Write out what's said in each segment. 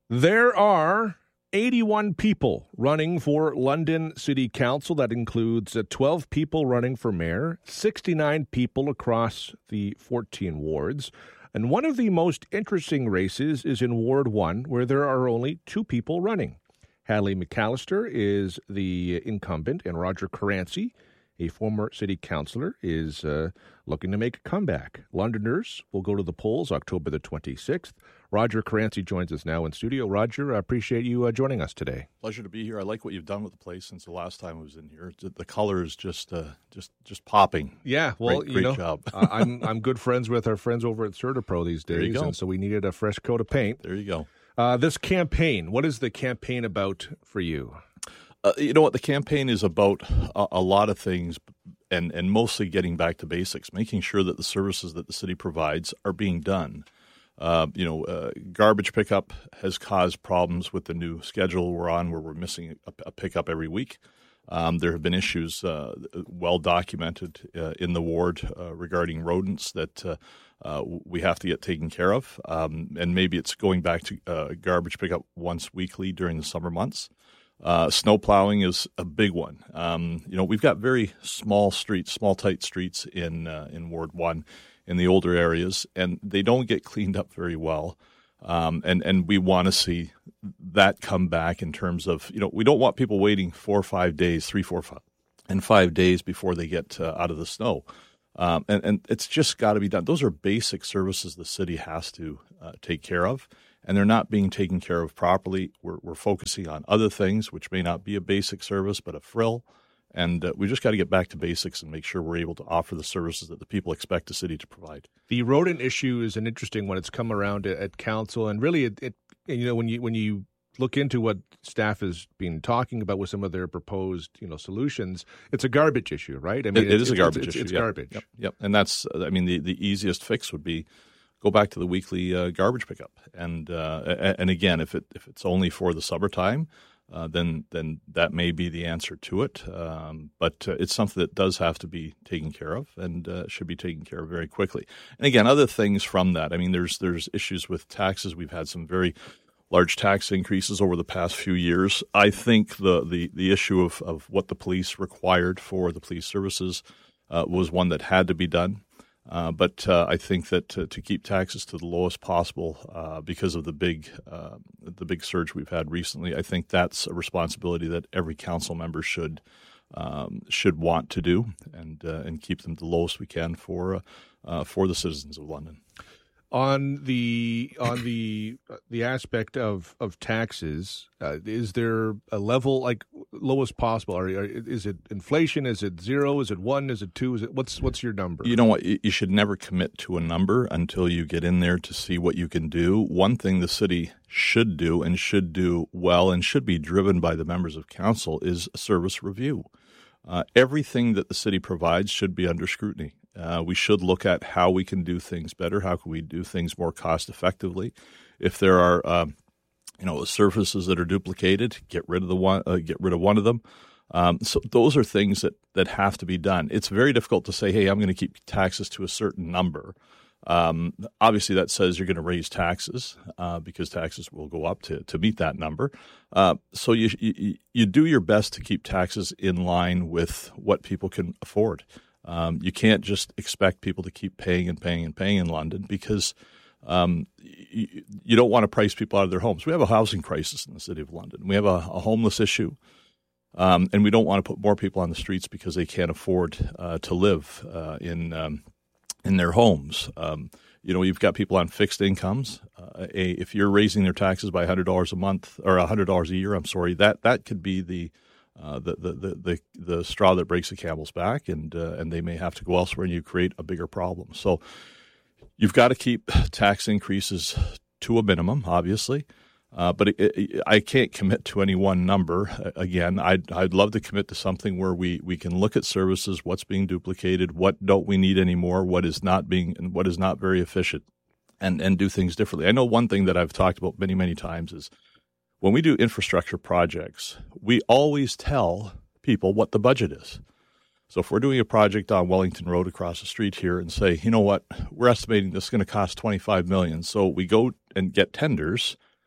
There are 81 people running for London City Council. That includes 12 people running for mayor, 69 people across the 14 wards. And one of the most interesting races is in Ward 1, where there are only 2 people running. Hadley McAllister is the incumbent, and Roger Caranci, a former city councillor, is looking to make a comeback. Londoners will go to the polls October the 26th. Roger Caranci joins us now in studio. Roger, I appreciate you joining us today. Pleasure to be here. I like what you've done with the place since the last time I was in here. The color is just popping. Yeah, well, great job. I'm good friends with our friends over at CertaPro these days, there you go. And so we needed a fresh coat of paint. There you go. This campaign, what is the campaign about for you? You know what? The campaign is about a lot of things, and mostly getting back to basics, making sure that the services that the city provides are being done. Garbage pickup has caused problems with the new schedule we're on, where we're missing a pickup every week. There have been issues well documented in the ward regarding rodents that we have to get taken care of. And maybe it's going back to garbage pickup once weekly during the summer months. Snow plowing is a big one. We've got very small streets, small tight streets in Ward 1 in the older areas, and they don't get cleaned up very well. And we want to see that come back in terms of, we don't want people waiting 4 or 5 days, 3, 4, 5, and 5 days before they get out of the snow. And it's just got to be done. Those are basic services the city has to take care of, and they're not being taken care of properly. We're focusing on other things, which may not be a basic service, but a frill. And we just got to get back to basics and make sure we're able to offer the services that the people expect the city to provide. The rodent issue is an interesting one. It's come around at council, and really, when you look into what staff has been talking about with some of their proposed, solutions, it's a garbage issue, right? I mean, it is a garbage issue. It's garbage. Yep. And that's, the easiest fix would be go back to the weekly garbage pickup. And again, if it's only for the summertime, then that may be the answer to it. But it's something that does have to be taken care of, and should be taken care of very quickly. And again, other things from that. I mean, there's issues with taxes. We've had some very large tax increases over the past few years. I think the issue of what the police required for the police services was one that had to be done. But I think that to keep taxes to the lowest possible because of the big surge we've had recently, I think that's a responsibility that every council member should want to do, and keep them the lowest we can for the citizens of London. On the aspect of taxes, is there a level like lowest possible? Is it inflation? Is it 0? Is it 1? Is it 2? What's your number? You know what? You should never commit to a number until you get in there to see what you can do. One thing the city should do, and should do well, and should be driven by the members of council, is a service review. Everything that the city provides should be under scrutiny. We should look at how we can do things better. How can we do things more cost effectively? If there are, surfaces that are duplicated, get rid of one of them. So those are things that have to be done. It's very difficult to say, hey, I'm going to keep taxes to a certain number. Obviously, that says you're going to raise taxes because taxes will go up to meet that number. So you do your best to keep taxes in line with what people can afford. You can't just expect people to keep paying and paying and paying in London, because you don't want to price people out of their homes. We have a housing crisis in the city of London. We have a homeless issue, and we don't want to put more people on the streets because they can't afford to live in their homes. You've got people on fixed incomes. If you're raising their taxes by $100 a month or $100 a year, that could be the straw that breaks the camel's back, and they may have to go elsewhere, and you create a bigger problem. So you've got to keep tax increases to a minimum, obviously, but I can't commit to any one number. Again, I'd love to commit to something where we can look at services, what's being duplicated, what don't we need anymore, what is not very efficient, and do things differently. I know one thing that I've talked about many, many times is, when we do infrastructure projects, we always tell people what the budget is. So if we're doing a project on Wellington Road across the street here and say, you know what, we're estimating this is going to cost $25 million. So we go and get tenders.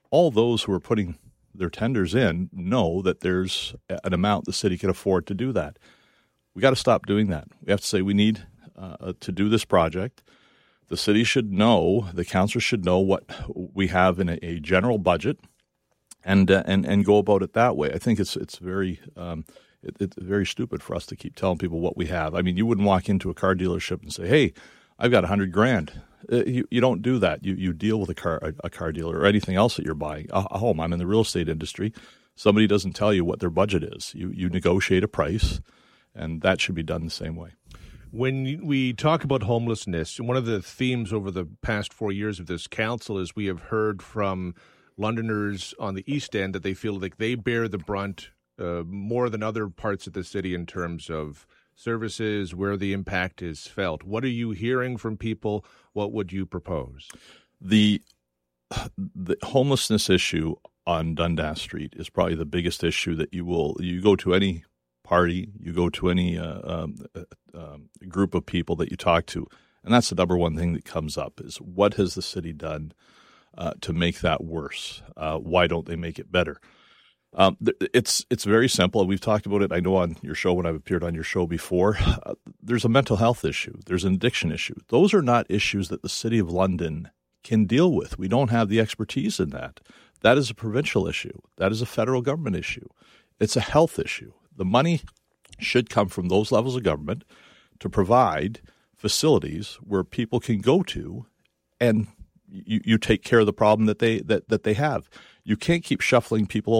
all those who are putting their tenders in know that there's an amount the city can afford to do that. We got to stop doing that. We have to say we need to do this project. The city should know, the council should know what we have in a general budget, and go about it that way. I think it's very it's very stupid for us to keep telling people what we have. I mean, you wouldn't walk into a car dealership and say, "Hey, I've got $100,000." You don't do that. You deal with a car dealer or anything else that you're buying. A home. I'm in the real estate industry. Somebody doesn't tell you what their budget is. You negotiate a price, and that should be done the same way. When we talk about homelessness, one of the themes over the past 4 years of this council is we have heard from Londoners on the East End that they feel like they bear the brunt more than other parts of the city in terms of services, where the impact is felt. What are you hearing from people? What would you propose? The homelessness issue on Dundas Street is probably the biggest issue that you go to any party, you go to any group of people that you talk to, and that's the number one thing that comes up is what has the city done to make that worse? Why don't they make it better? It's very simple. We've talked about it, I know, on your show when I've appeared on your show before. There's a mental health issue. There's an addiction issue. Those are not issues that the City of London can deal with. We don't have the expertise in that. That is a provincial issue. That is a federal government issue. It's a health issue. The money should come from those levels of government to provide facilities where people can go to and you take care of the problem that they have. You can't keep shuffling people